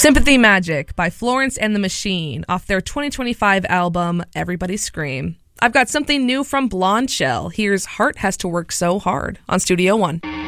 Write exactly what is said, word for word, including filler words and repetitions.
Sympathy Magic by Florence and the Machine off their twenty twenty-five album Everybody Scream. I've got something new from Blonde Shell. Here's Heart Has to Work So Hard on Studio One.